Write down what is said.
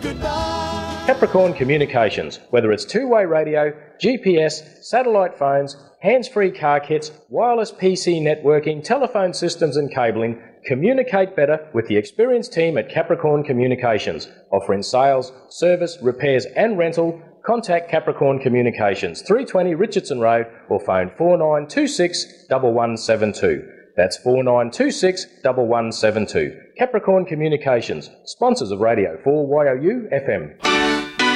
goodbye. Capricorn Communications, whether it's two-way radio, GPS, satellite phones, hands-free car kits, wireless PC networking, telephone systems and cabling, communicate better with the experienced team at Capricorn Communications. Offering sales, service, repairs and rental, contact Capricorn Communications, 320 Richardson Road, or phone 4926 1172. That's 4926 1172. Capricorn Communications, sponsors of Radio 4YOU FM.